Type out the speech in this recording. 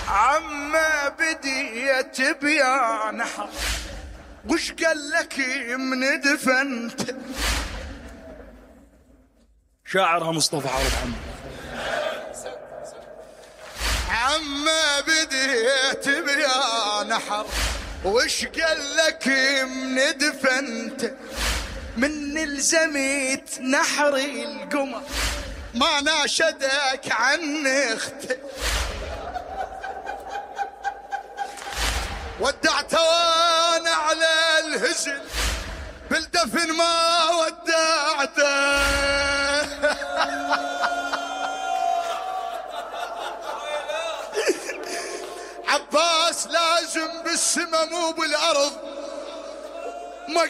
عما بديت بيا نحر وش قال لك من دفنت؟ شاعرها مصطفى عرب عما بديت بيا نحر وش قال لك من دفنت؟ من الزميت نحري القمر ما ناشدك عن اختي ودعته وانا على الهزل بالدفن ما ودعته عباس لازم بالسما مو بالارض